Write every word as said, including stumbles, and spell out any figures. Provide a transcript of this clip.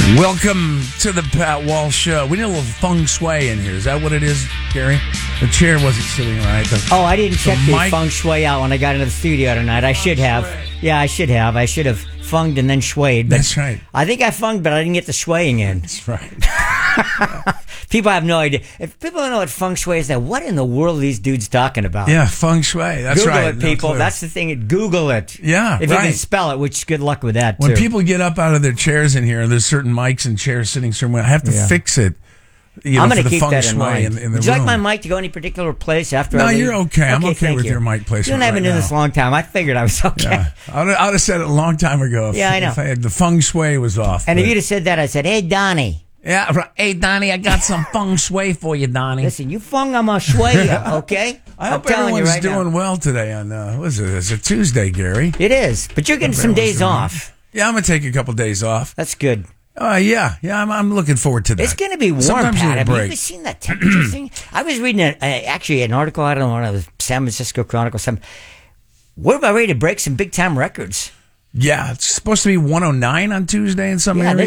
Welcome to the Pat Walsh Show. We need a little feng shui in here. Is that what it is, Gary? The chair wasn't sitting right. The, oh, I didn't check the, mic- feng shui out when I got into the studio tonight. I should have. Yeah, I should have. I should have funged and then swayed. That's right. I think I funged, but I didn't get the swaying in. That's right. People have no idea. If people don't know what feng shui is, then what in the world are these dudes talking about? Yeah, feng shui. That's Google right. it, people. No That's the thing. Google it. Yeah, If right. you can spell it, which good luck with that, When too. people get up out of their chairs in here, and there's certain mics and chairs sitting somewhere, I have to Yeah. fix it. You know, I'm going for to the keep feng that shui in mind. in, in the Would you room. like my mic to go any particular place after No, I leave? you're okay. I'm okay thank with you. your mic placement You and I have been right doing this a now. long time. I figured I was okay. Yeah. I would, I would have said it a long time ago. If, Yeah, I know. If I had, the feng shui was off. And but- if you'd have said that, I said, hey, Donnie. Yeah, right. Hey, Donnie, I got some feng shui for you, Donnie. Listen, you fung on my shui, okay? I I'm hope telling you everyone's right doing now. well today on, uh, what is it? It's a Tuesday, Gary. It is, but you're getting Hope some everyone's days doing well. off. Yeah, I'm going to take a couple days off. That's good. Uh, yeah, yeah, I'm, I'm looking forward to that. It's going to be warm, Sometimes you Pat. need a Have you break. ever seen that temperature thing? I was reading a, a, actually an article, I don't know, the San Francisco Chronicle. Some, we're about ready to break some big-time records. Yeah, it's supposed to be one oh nine on Tuesday in some Yeah, areas.